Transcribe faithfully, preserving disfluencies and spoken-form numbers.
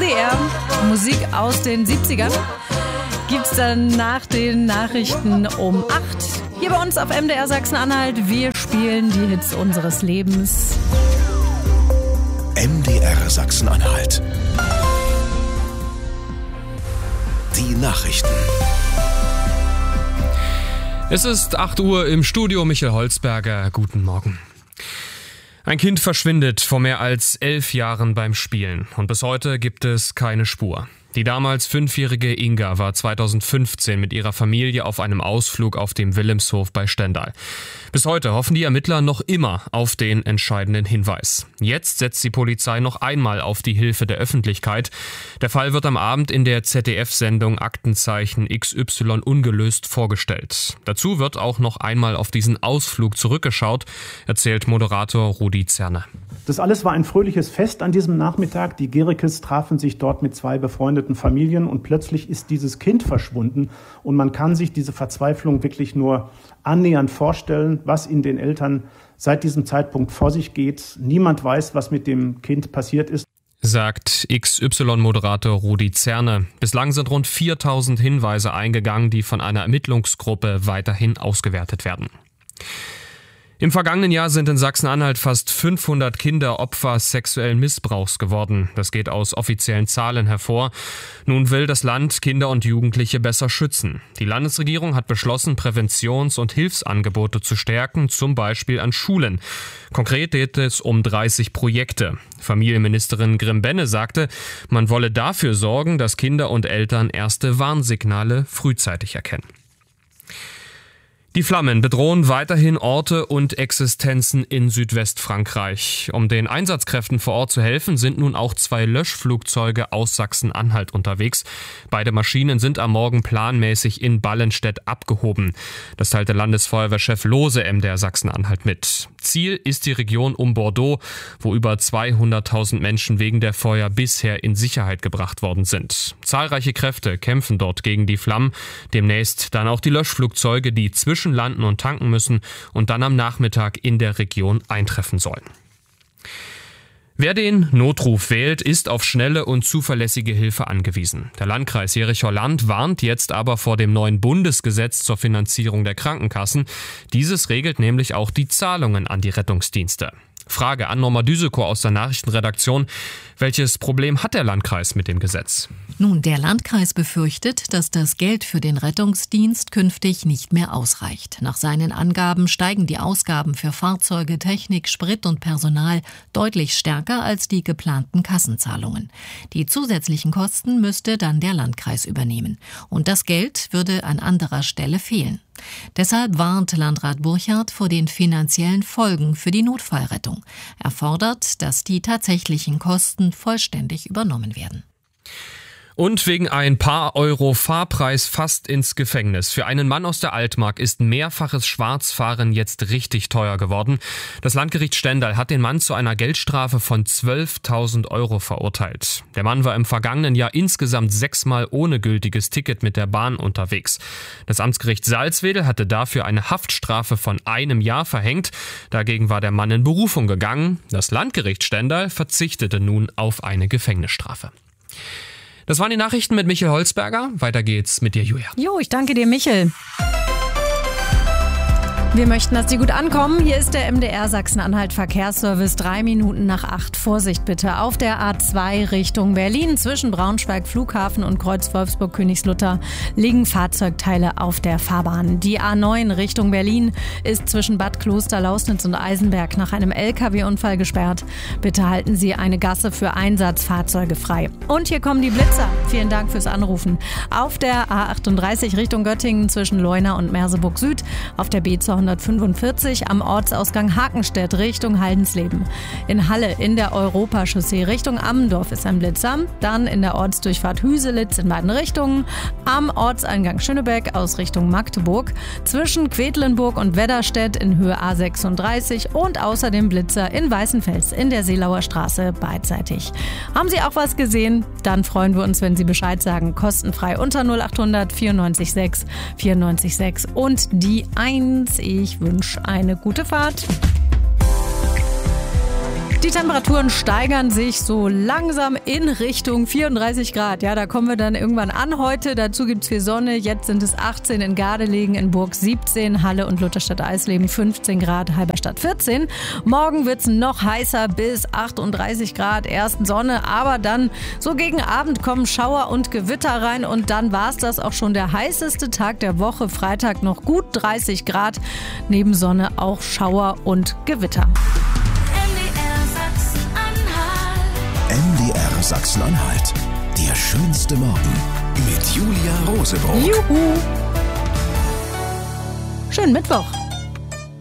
D R, Musik aus den siebzigern. Gibt's dann nach den Nachrichten um acht. Hier bei uns auf M D R Sachsen-Anhalt. Wir spielen die Hits unseres Lebens. M D R Sachsen-Anhalt. Die Nachrichten. Es ist acht Uhr im Studio. Michael Holzberger, guten Morgen. Ein Kind verschwindet vor mehr als elf Jahren beim Spielen und bis heute gibt es keine Spur. Die damals fünfjährige Inga war zweitausendfünfzehn mit ihrer Familie auf einem Ausflug auf dem Wilhelmshof bei Stendal. Bis heute hoffen die Ermittler noch immer auf den entscheidenden Hinweis. Jetzt setzt die Polizei noch einmal auf die Hilfe der Öffentlichkeit. Der Fall wird am Abend in der Z D F-Sendung Aktenzeichen X Y ungelöst vorgestellt. Dazu wird auch noch einmal auf diesen Ausflug zurückgeschaut, erzählt Moderator Rudi Zerne. Das alles war ein fröhliches Fest an diesem Nachmittag. Die Gerikes trafen sich dort mit zwei befreundeten Familien und plötzlich ist dieses Kind verschwunden. Und man kann sich diese Verzweiflung wirklich nur annähernd vorstellen, was in den Eltern seit diesem Zeitpunkt vor sich geht. Niemand weiß, was mit dem Kind passiert ist, sagt X Y-Moderator Rudi Zerne. Bislang sind rund viertausend Hinweise eingegangen, die von einer Ermittlungsgruppe weiterhin ausgewertet werden. Im vergangenen Jahr sind in Sachsen-Anhalt fast fünfhundert Kinder Opfer sexuellen Missbrauchs geworden. Das geht aus offiziellen Zahlen hervor. Nun will das Land Kinder und Jugendliche besser schützen. Die Landesregierung hat beschlossen, Präventions- und Hilfsangebote zu stärken, zum Beispiel an Schulen. Konkret geht es um dreißig Projekte. Familienministerin Grimm-Benne sagte, man wolle dafür sorgen, dass Kinder und Eltern erste Warnsignale frühzeitig erkennen. Die Flammen bedrohen weiterhin Orte und Existenzen in Südwestfrankreich. Um den Einsatzkräften vor Ort zu helfen, sind nun auch zwei Löschflugzeuge aus Sachsen-Anhalt unterwegs. Beide Maschinen sind am Morgen planmäßig in Ballenstedt abgehoben. Das teilte Landesfeuerwehrchef Lohse M D R Sachsen-Anhalt mit. Ziel ist die Region um Bordeaux, wo über zweihunderttausend Menschen wegen der Feuer bisher in Sicherheit gebracht worden sind. Zahlreiche Kräfte kämpfen dort gegen die Flammen. Demnächst dann auch die Löschflugzeuge, die zwischen landen und tanken müssen und dann am Nachmittag in der Region eintreffen sollen. Wer den Notruf wählt, ist auf schnelle und zuverlässige Hilfe angewiesen. Der Landkreis Jerichow-Land warnt jetzt aber vor dem neuen Bundesgesetz zur Finanzierung der Krankenkassen. Dieses regelt nämlich auch die Zahlungen an die Rettungsdienste. Frage an Norma Düsekow aus der Nachrichtenredaktion. Welches Problem hat der Landkreis mit dem Gesetz? Nun, der Landkreis befürchtet, dass das Geld für den Rettungsdienst künftig nicht mehr ausreicht. Nach seinen Angaben steigen die Ausgaben für Fahrzeuge, Technik, Sprit und Personal deutlich stärker als die geplanten Kassenzahlungen. Die zusätzlichen Kosten müsste dann der Landkreis übernehmen. Und das Geld würde an anderer Stelle fehlen. Deshalb warnt Landrat Burchardt vor den finanziellen Folgen für die Notfallrettung. Er fordert, dass die tatsächlichen Kosten vollständig übernommen werden. Und wegen ein paar Euro Fahrpreis fast ins Gefängnis. Für einen Mann aus der Altmark ist mehrfaches Schwarzfahren jetzt richtig teuer geworden. Das Landgericht Stendal hat den Mann zu einer Geldstrafe von zwölftausend Euro verurteilt. Der Mann war im vergangenen Jahr insgesamt sechsmal ohne gültiges Ticket mit der Bahn unterwegs. Das Amtsgericht Salzwedel hatte dafür eine Haftstrafe von einem Jahr verhängt. Dagegen war der Mann in Berufung gegangen. Das Landgericht Stendal verzichtete nun auf eine Gefängnisstrafe. Das waren die Nachrichten mit Michael Holzberger. Weiter geht's mit dir, Julia. Jo, ich danke dir, Michael. Wir möchten, dass die gut ankommen. Hier ist der M D R Sachsen-Anhalt Verkehrsservice. Drei Minuten nach acht. Vorsicht bitte. Auf der A zwei Richtung Berlin zwischen Braunschweig Flughafen und Kreuz Wolfsburg-Königslutter liegen Fahrzeugteile auf der Fahrbahn. Die A neun Richtung Berlin ist zwischen Bad Kloster, Lausnitz und Eisenberg nach einem L K W-Unfall gesperrt. Bitte halten Sie eine Gasse für Einsatzfahrzeuge frei. Und hier kommen die Blitzer. Vielen Dank fürs Anrufen. Auf der A achtunddreißig Richtung Göttingen zwischen Leuna und Merseburg Süd. Auf der B zweihundertfünfundvierzig am Ortsausgang Hakenstedt Richtung Haldensleben. In Halle in der Europachaussee Richtung Ammendorf ist ein Blitzer. Dann in der Ortsdurchfahrt Hüselitz in beiden Richtungen. Am Ortseingang Schönebeck aus Richtung Magdeburg. Zwischen Quedlinburg und Wedderstedt in Höhe A sechsunddreißig. Und außerdem Blitzer in Weißenfels in der Seelauer Straße beidseitig. Haben Sie auch was gesehen? Dann freuen wir uns, wenn Sie Bescheid sagen. Kostenfrei unter null achthundert vierundneunzig sechs vierundneunzig sechs und die eins. Ich wünsche eine gute Fahrt. Die Temperaturen steigern sich so langsam in Richtung vierunddreißig Grad. Ja, da kommen wir dann irgendwann an heute. Dazu gibt's viel Sonne. Jetzt sind es achtzehn in Gardelegen, in Burg siebzehn, Halle und Lutherstadt-Eisleben fünfzehn Grad, Halberstadt vierzehn. Morgen wird's noch heißer bis achtunddreißig Grad. Erst Sonne, aber dann so gegen Abend kommen Schauer und Gewitter rein. Und dann war's das auch schon der heißeste Tag der Woche. Freitag noch gut dreißig Grad. Neben Sonne auch Schauer und Gewitter. M D R Sachsen-Anhalt. Der schönste Morgen mit Julia Rosebrot. Juhu! Schönen Mittwoch.